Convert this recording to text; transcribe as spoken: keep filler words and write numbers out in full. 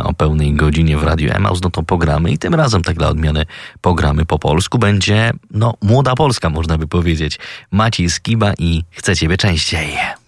o pełnej godzinie w Radiu Emaus, no to pogramy i tym razem tak dla odmiany pogramy po polsku. Będzie, no, Młoda Polska, można by powiedzieć. Maciej Skiba i Chcę Ciebie częściej.